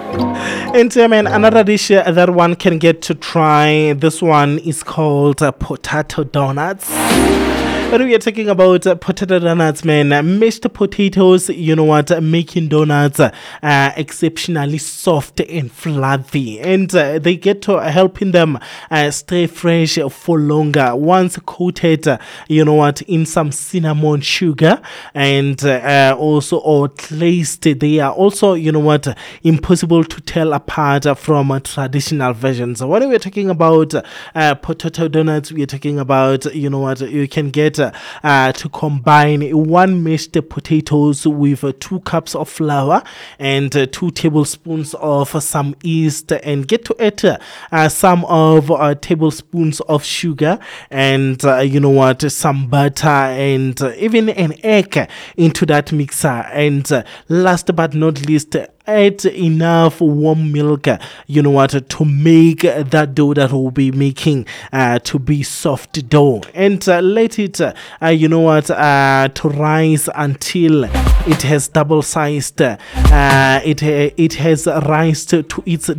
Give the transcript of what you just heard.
And man, another dish that one can get to try. This one is called potato donuts. When we are talking about potato donuts, man, mashed potatoes, you know what, making donuts exceptionally soft and fluffy. And they get to helping them stay fresh for longer once coated, you know what, in some cinnamon sugar and also or glazed. They are also, you know what, impossible to tell apart from traditional versions. When we're talking about potato donuts, we're talking about, you know what, you can get to combine one mashed potatoes with 2 cups of flour and 2 tablespoons of some yeast, and get to add some of tablespoons of sugar and you know what, some butter and even an egg into that mixer. And last but not least, add enough warm milk, you know what, to make that dough that we'll be making to be soft dough, and let it, you know what, to rise until it has double sized. It has rised to its